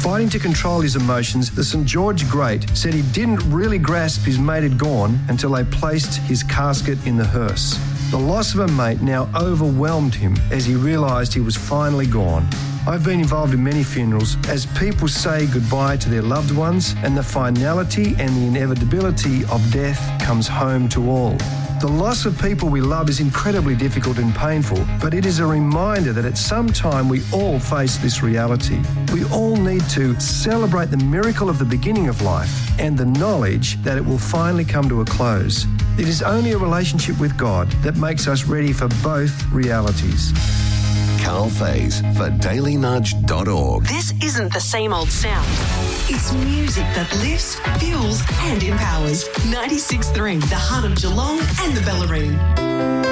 Fighting to control his emotions, the St George Great said he didn't really grasp his mate had gone until they placed his casket in the hearse. The loss of a mate now overwhelmed him as he realised he was finally gone. I've been involved in many funerals as people say goodbye to their loved ones, and the finality and the inevitability of death comes home to all. The loss of people we love is incredibly difficult and painful, but it is a reminder that at some time we all face this reality. We all need to celebrate the miracle of the beginning of life and the knowledge that it will finally come to a close. It is only a relationship with God that makes us ready for both realities. Carl Faze for dailynudge.org. This isn't the same old sound. It's music that lifts, fuels and empowers. 96.3, the heart of Geelong and the Bellarine.